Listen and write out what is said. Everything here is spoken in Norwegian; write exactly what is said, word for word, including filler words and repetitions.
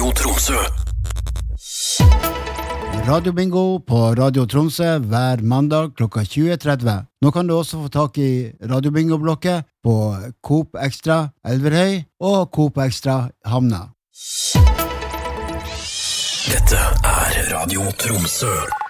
Radio Tromsø. Radio Bingo på Radio Tromsø hver mandag klokka tjue tretti. Nå kan du også få tak i Radio Bingo-blokket på Coop Extra Elverhøy og Coop Extra Hamna. Dette er Radio Tromsø.